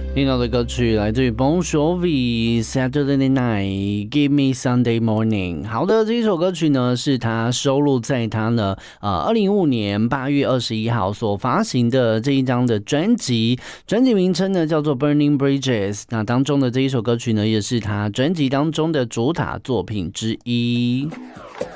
听到的歌曲来自于 Bon Jovi Saturday Night Give Me Sunday Morning。 好的，这一首歌曲呢是他收录在他呢2015年8月21号所发行的这一张的专辑名称呢叫做 Burning Bridges。 那当中的这一首歌曲呢也是他专辑当中的主打作品之一。